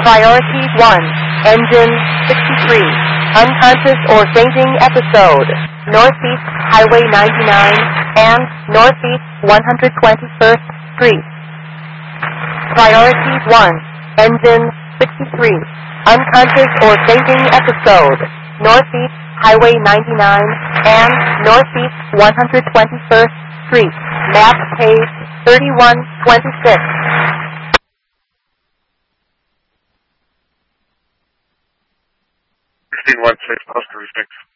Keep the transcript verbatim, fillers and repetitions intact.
Priority one, Engine sixty-three, unconscious or fainting episode, Northeast Highway ninety-nine and Northeast one hundred twenty-first Street. Priority one, Engine sixty-three, unconscious or fainting episode, Northeast Highway ninety-nine and Northeast one hundred twenty-first Street, map page thirty-one twenty-six. sixteen one six, post three six.